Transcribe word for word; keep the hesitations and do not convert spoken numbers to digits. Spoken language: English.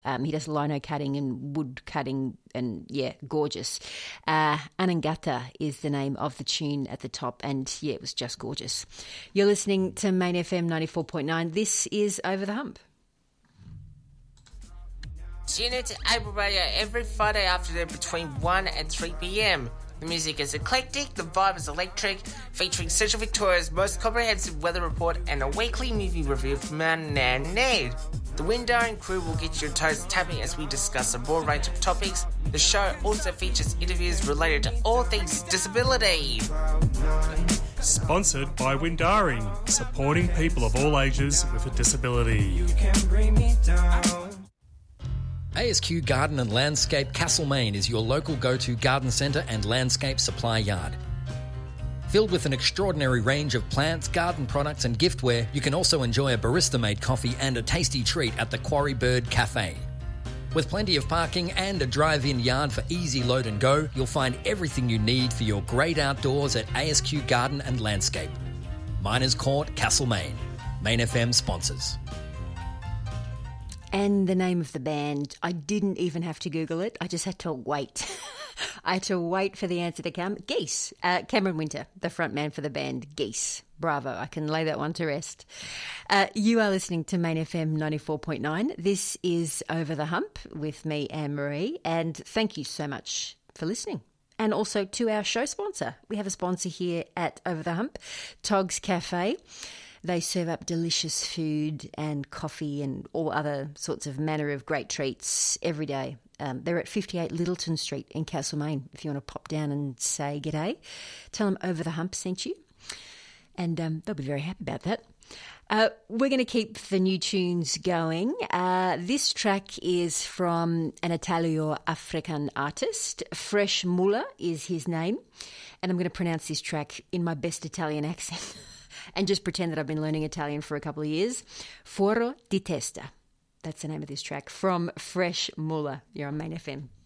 Um, he does lino cutting and wood cutting and, yeah, gorgeous. Uh, Anangata is the name of the tune at the top and, yeah, it was just gorgeous. You're listening to Main F M ninety-four point nine. This is Over the Hump. Tune in to Able Radio every Friday afternoon between one and three p.m. The music is eclectic, the vibe is electric, featuring Central Victoria's most comprehensive weather report and a weekly movie review from Nan and Ned. The Windaring crew will get your toes tapping as we discuss a broad range of topics. The show also features interviews related to all things disability. Sponsored by Windaring, supporting people of all ages with a disability. You can bring me down. A S Q Garden and Landscape Castlemaine is your local go-to garden centre and landscape supply yard. Filled with an extraordinary range of plants, garden products and giftware, you can also enjoy a barista-made coffee and a tasty treat at the Quarry Bird Cafe. With plenty of parking and a drive-in yard for easy load and go, you'll find everything you need for your great outdoors at A S Q Garden and Landscape. Miners Court, Castlemaine. Main F M sponsors. And the name of the band, I didn't even have to Google it. I just had to wait. I had to wait for the answer to come. Geese. Uh, Cameron Winter, the front man for the band Geese. Bravo. I can lay that one to rest. Uh, you are listening to Main F M ninety-four point nine. This is Over the Hump with me, Anne-Marie. And thank you so much for listening. And also to our show sponsor. We have a sponsor here at Over the Hump, Togs Cafe. They serve up delicious food and coffee and all other sorts of manner of great treats every day. Um, they're at fifty-eight Littleton Street in Castlemaine. If you want to pop down and say g'day, tell them Over the Hump sent you. And um, they'll be very happy about that. Uh, we're going to keep the new tunes going. Uh, this track is from an Italo-African artist. Fresh Muller is his name. And I'm going to pronounce this track in my best Italian accent. And just pretend that I've been learning Italian for a couple of years. Foro di testa. That's the name of this track from Fresh Muller. You're on Main F M.